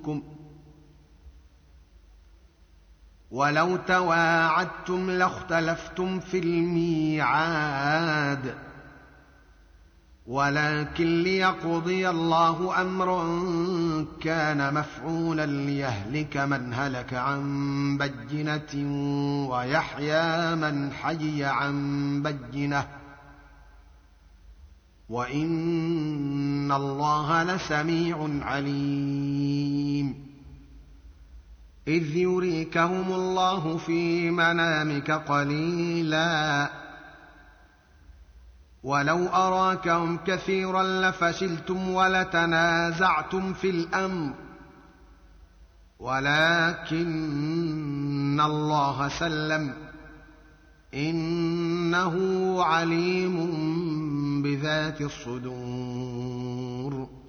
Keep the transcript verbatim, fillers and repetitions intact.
ولو تواعدتم لاختلفتم في الميعاد ولكن ليقضي الله أمرا كان مفعولا ليهلك من هلك عن بينة ويحيى من حي عن بينة وإن الله لسميع عليم. إذ يريكهم الله في منامك قليلا ولو أراكهم كثيرا لفشلتم ولتنازعتم في الأمر ولكن الله سلم إنه عليم بذات الصدور.